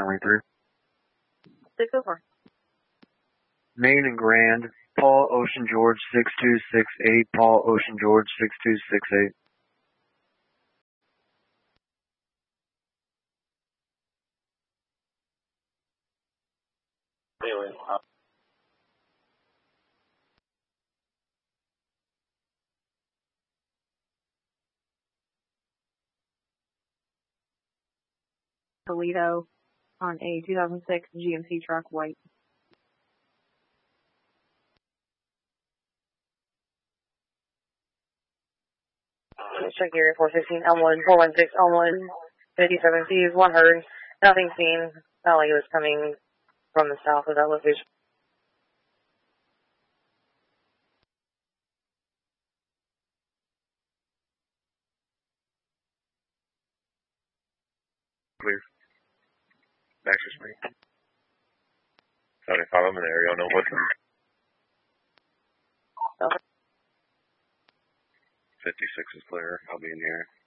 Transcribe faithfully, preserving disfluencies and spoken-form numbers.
only three. six oh four. Main and Grand, Paul Ocean George six two six eight, Paul Ocean George six two six eight. Anyway, uh, Toledo on a two thousand six G M C truck, white. Let's check area four sixteen, L one, four one six, L one, fifty-seven C's, one heard. Nothing seen. Not like it was coming from the south of that location. clear. Baxter Street. seventy-five, I'm in the area. I don't know what. Okay. fifty-six is clear. I'll be in here.